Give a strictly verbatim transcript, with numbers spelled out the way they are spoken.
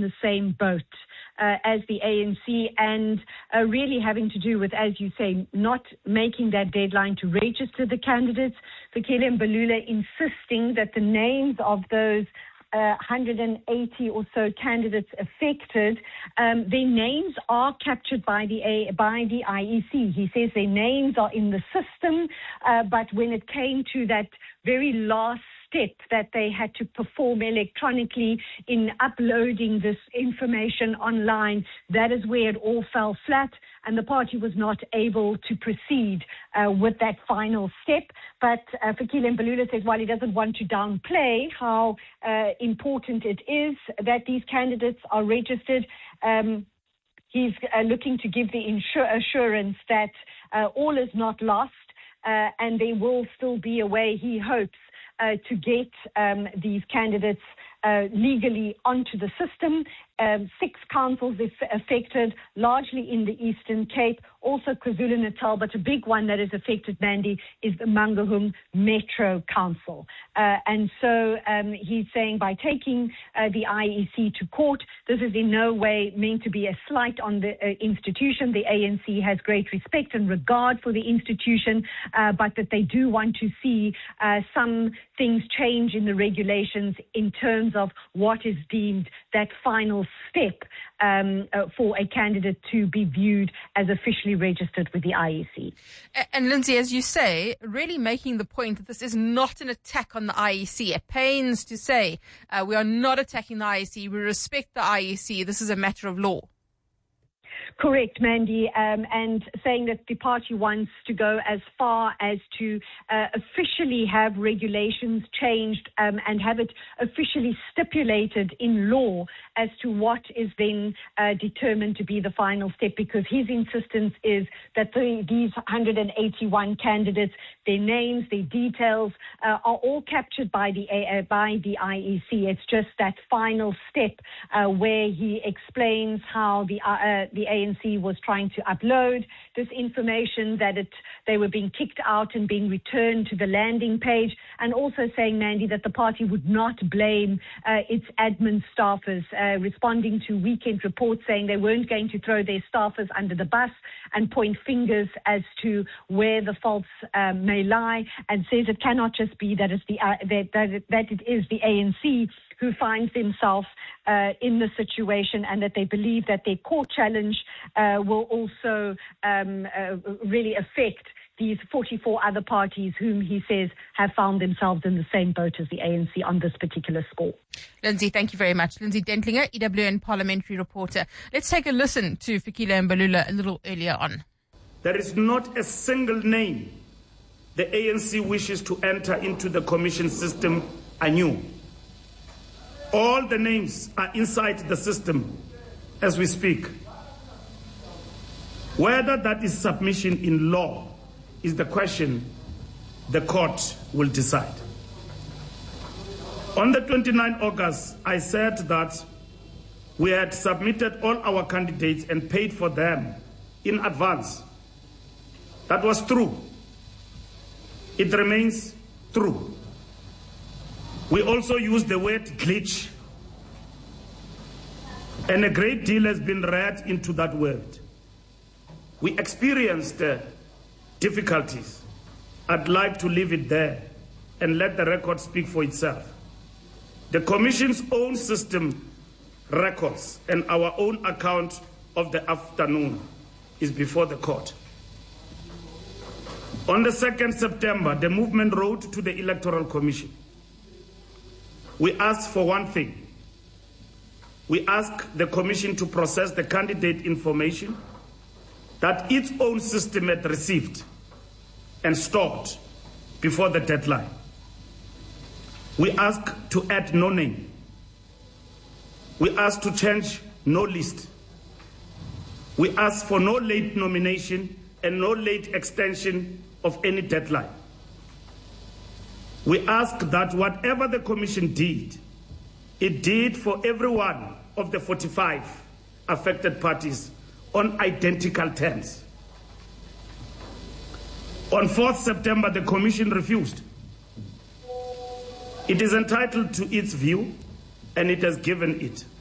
in the same boat uh, as the A N C, and uh, really having to do with, as you say, not making that deadline to register the candidates. Fikile Mbalula insisting that the names of those Uh, one hundred eighty or so candidates affected, um, their names are captured by the A, by the I E C. He says their names are in the system, uh, but when it came to that very last step that they had to perform electronically in uploading this information online, that is where it all fell flat, and the party was not able to proceed uh, with that final step. But uh, Fikile Mbalula says while he doesn't want to downplay how uh, important it is that these candidates are registered, um, he's uh, looking to give the insur- assurance that uh, all is not lost uh, and there will still be a way, he hopes, Uh, to get um, these candidates uh, legally onto the system. Um, six councils affected, largely in the Eastern Cape, also KwaZulu-Natal, but a big one that is affected, Mandy, is the Mangaung Metro Council. Uh, and so um, he's saying by taking uh, the I E C to court, this is in no way meant to be a slight on the uh, institution. The A N C has great respect and regard for the institution, uh, but that they do want to see uh, some things change in the regulations in terms of what is deemed that final step um, uh, for a candidate to be viewed as officially registered with the I E C. And, and Lindsay, as you say, really making the point that this is not an attack on the I E C. It pains to say uh, we are not attacking the I E C. We respect the I E C. This is a matter of law. Correct, Mandy, um, and saying that the party wants to go as far as to uh, officially have regulations changed um, and have it officially stipulated in law as to what is then uh, determined to be the final step, because his insistence is that the, these one hundred eighty-one candidates, their names, their details uh, are all captured by the uh, by the I E C. It's just that final step uh, where he explains how the uh, the A N C was trying to upload this information, that it they were being kicked out and being returned to the landing page, and also saying, Mandy, that the party would not blame uh, its admin staffers, uh, responding to weekend reports saying they weren't going to throw their staffers under the bus and point fingers as to where the faults um, may lie, and says it cannot just be that it's the uh, that, that, it, that it is the A N C who finds themselves uh, in the situation, and that they believe that their court challenge uh, will also um, uh, really affect these forty-four other parties whom he says have found themselves in the same boat as the A N C on this particular score. Lindsay, thank you very much. Lindsay Dentlinger, E W N parliamentary reporter. Let's take a listen to Fikile Mbalula a little earlier on. There is not a single name the A N C wishes to enter into the commission system anew. All the names are inside the system as we speak. Whether that is submission in law is the question the court will decide. On the twenty-ninth of August, I said that we had submitted all our candidates and paid for them in advance. That was true. It remains true. We also used the word glitch, and a great deal has been read into that word. We experienced uh, difficulties. I'd like to leave it there and let the record speak for itself. The Commission's own system records and our own account of the afternoon is before the court. On the second of September, the movement wrote to the Electoral Commission. We asked for one thing. We asked the Commission to process the candidate information that its own system had received and stored before the deadline. We asked to add no name. We asked to change no list. We asked for no late nomination and no late extension of any deadline. We ask that whatever the Commission did, it did for every one of the forty-five affected parties on identical terms. On the fourth of September, the Commission refused. It is entitled to its view, and it has given it.